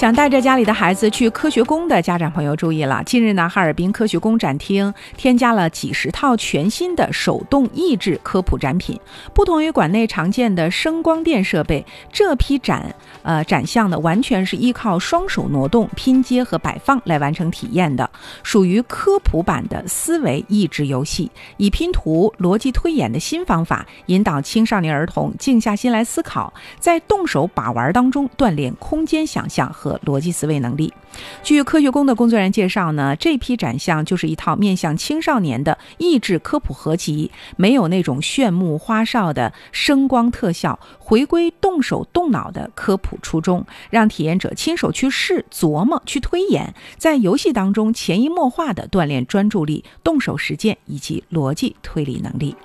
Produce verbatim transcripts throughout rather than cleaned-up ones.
想带着家里的孩子去科学宫的家长朋友注意了，近日呢，哈尔滨科学宫展厅添加了几十套全新的手动益智科普展品。不同于馆内常见的声光电设备，这批展呃展项呢，完全是依靠双手挪动、拼接和摆放来完成体验的，属于科普版的思维益智游戏，以拼图、逻辑推演的新方法，引导青少年儿童静下心来思考，在动手把玩当中锻炼空间想象和逻辑思维能力。据科学宫的工作人员介绍呢，这批展项就是一套面向青少年的益智科普合集，没有那种炫目花哨的声光特效，回归动手动脑的科普初衷，让体验者亲手去试、琢磨、去推演，在游戏当中潜移默化地锻炼专注力、动手实践以及逻辑推理能力。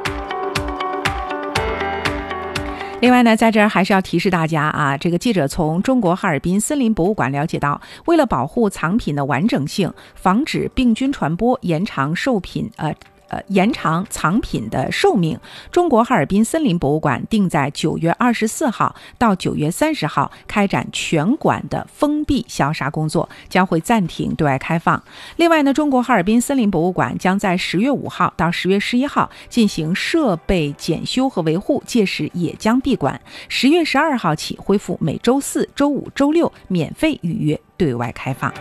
另外呢，在这儿还是要提示大家啊，这个记者从中国哈尔滨森林博物馆了解到，为了保护藏品的完整性，防止病菌传播，延长寿品呃。呃，延长藏品的寿命，中国哈尔滨森林博物馆定在九月二十四号到九月三十号开展全馆的封闭消杀工作，将会暂停对外开放。另外呢，中国哈尔滨森林博物馆将在十月五号到十月十一号进行设备检修和维护，届时也将闭馆。十月十二号起恢复每周四、周五、周六免费预约对外开放。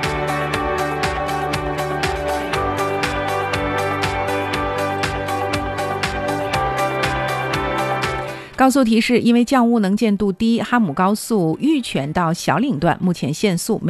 高速提示：因为降污能见度低，哈姆高速玉泉到小岭段目前限速。